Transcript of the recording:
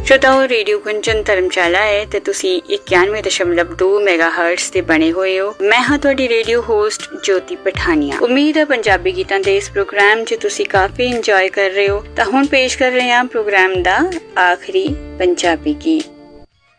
श्रोताओ, radio Gunjan धर्मशाला है ते तुसी 91.2 मेगाहर्ट्ज ते बने हुए हो। मैं हाँ तुहाडी रेडियो होस्ट ज्योति पठानिया। उम्मीद है पंजाबी गीतां दे इस प्रोग्राम च तुसी काफी इंजॉय कर रहे हो। तां हुण पेश कर रहे हां प्रोग्राम दा आखिरी पंजाबी गीत।